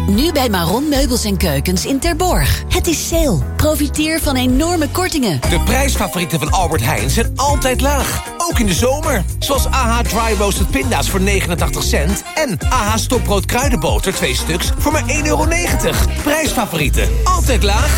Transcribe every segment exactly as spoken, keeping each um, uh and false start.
Nu bij Maron Meubels en Keukens in Terborg. Het is sale. Profiteer van enorme kortingen. De prijsfavorieten van Albert Heijn zijn altijd laag. Ook in de zomer. Zoals A H Dry Roasted Pinda's voor negenentachtig cent. En A H Stoprood kruidenboter twee stuks voor maar één euro negentig. Prijsfavorieten. Altijd laag.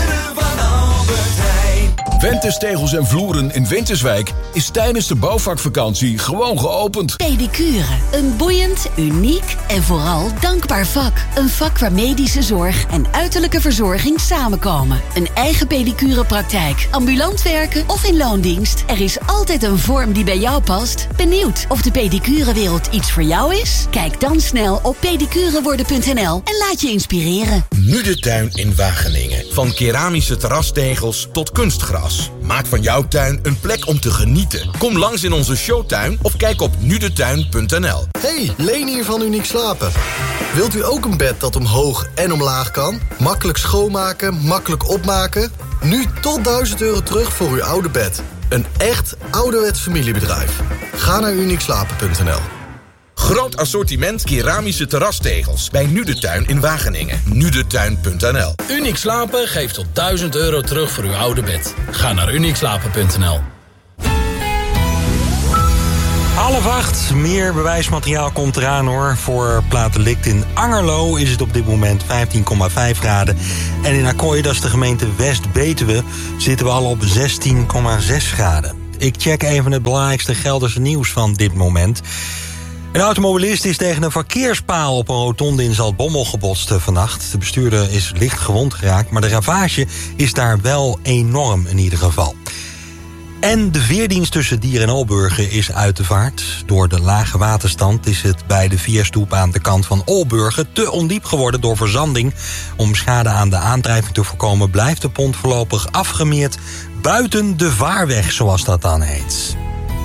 Ventus Tegels en Vloeren in Winterswijk is tijdens de bouwvakvakantie gewoon geopend. Pedicure. Een boeiend, uniek en vooral dankbaar vak. Een vak waar medische zorg en uiterlijke verzorging samenkomen. Een eigen pedicurepraktijk, ambulant werken of in loondienst. Er is altijd een vorm die bij jou past. Benieuwd of de pedicurewereld iets voor jou is? Kijk dan snel op pedicureworden punt n l en laat je inspireren. Nu de tuin in Wageningen. Van keramische terrastegels tot kunstgras. Maak van jouw tuin een plek om te genieten. Kom langs in onze showtuin of kijk op nu de tuin punt n l. Hey, Leen hier van Uniek Slapen. Wilt u ook een bed dat omhoog en omlaag kan? Makkelijk schoonmaken, makkelijk opmaken? Nu tot duizend euro terug voor uw oude bed. Een echt ouderwets familiebedrijf. Ga naar uniek slapen punt n l. Groot assortiment keramische terrastegels bij Nu de Tuin in Wageningen. nu de tuin punt n l. Uniek Slapen geeft tot duizend euro terug voor uw oude bed. Ga naar uniek slapen punt n l. Half acht, meer bewijsmateriaal komt eraan hoor. Voor Platelict in Angerlo is het op dit moment vijftien komma vijf graden. En in Accoy, dat is de gemeente West-Betuwe, zitten we al op zestien komma zes graden. Ik check even het belangrijkste Gelderse nieuws van dit moment. Een automobilist is tegen een verkeerspaal op een rotonde in Zaltbommel gebotst vannacht. De bestuurder is licht gewond geraakt, maar de ravage is daar wel enorm in ieder geval. En de veerdienst tussen Dier en Olburgen is uit de vaart. Door de lage waterstand is het bij de vierstoep aan de kant van Olburgen te ondiep geworden door verzanding. Om schade aan de aandrijving te voorkomen blijft de pont voorlopig afgemeerd buiten de vaarweg, zoals dat dan heet.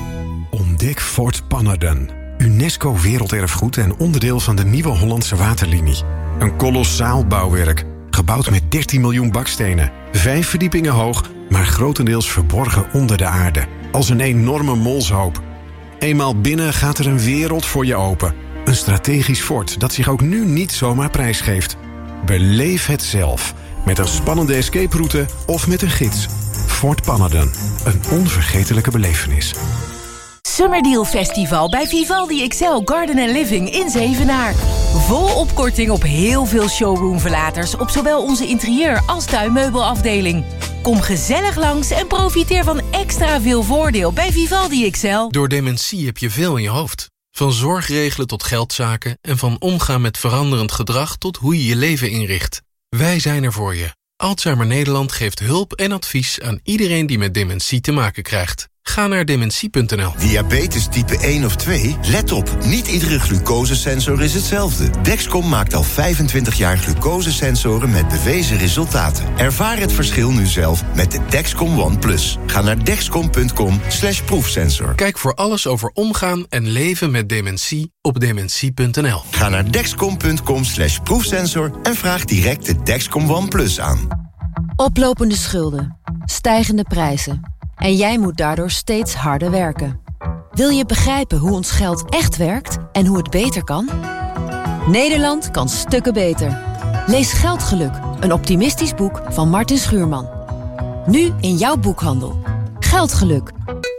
Ontdek Fort Pannerden. UNESCO Werelderfgoed en onderdeel van de Nieuwe Hollandse Waterlinie. Een kolossaal bouwwerk, gebouwd met dertien miljoen bakstenen. Vijf verdiepingen hoog, maar grotendeels verborgen onder de aarde. Als een enorme molshoop. Eenmaal binnen gaat er een wereld voor je open. Een strategisch fort dat zich ook nu niet zomaar prijsgeeft. Beleef het zelf. Met een spannende escape route of met een gids. Fort Pannerden. Een onvergetelijke belevenis. Summerdeal Festival bij Vivaldi X L Garden and Living in Zevenaar. Volop korting op heel veel showroomverlaters op zowel onze interieur- als tuinmeubelafdeling. Kom gezellig langs en profiteer van extra veel voordeel bij Vivaldi X L. Door dementie heb je veel in je hoofd. Van zorgregelen tot geldzaken en van omgaan met veranderend gedrag tot hoe je je leven inricht. Wij zijn er voor je. Alzheimer Nederland geeft hulp en advies aan iedereen die met dementie te maken krijgt. Ga naar dementie punt n l. Diabetes type één of twee? Let op, niet iedere glucosesensor is hetzelfde. Dexcom maakt al vijfentwintig jaar glucosesensoren met bewezen resultaten. Ervaar het verschil nu zelf met de Dexcom One Plus. Ga naar dexcom punt com slash proefsensor. Kijk voor alles over omgaan en leven met dementie op dementie punt n l. Ga naar dexcom punt com slash proefsensor en vraag direct de Dexcom One Plus aan. Oplopende schulden, stijgende prijzen. En jij moet daardoor steeds harder werken. Wil je begrijpen hoe ons geld echt werkt en hoe het beter kan? Nederland kan stukken beter. Lees Geldgeluk, een optimistisch boek van Martin Schuurman. Nu in jouw boekhandel. Geldgeluk.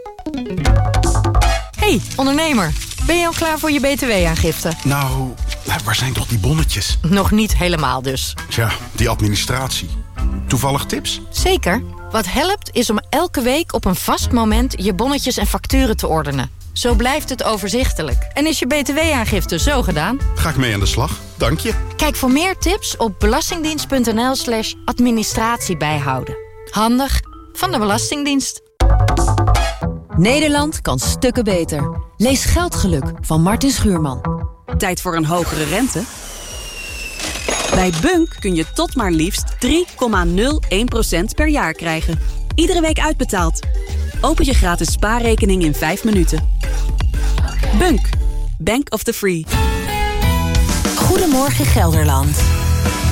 Hey, ondernemer. Ben je al klaar voor je B T W-aangifte? Nou, waar zijn toch die bonnetjes? Nog niet helemaal dus. Tja, die administratie. Toevallig tips? Zeker. Wat helpt is om elke week op een vast moment je bonnetjes en facturen te ordenen. Zo blijft het overzichtelijk. En is je B T W-aangifte zo gedaan? Ga ik mee aan de slag, dank je. Kijk voor meer tips op belastingdienst punt n l slash administratie bijhouden. Handig van de Belastingdienst. Nederland kan stukken beter. Lees Geldgeluk van Martin Schuurman. Tijd voor een hogere rente? Bij Bunk kun je tot maar liefst drie komma nul één procent per jaar krijgen. Iedere week uitbetaald. Open je gratis spaarrekening in vijf minuten. Bunk. Bank of the Free. Goedemorgen Gelderland.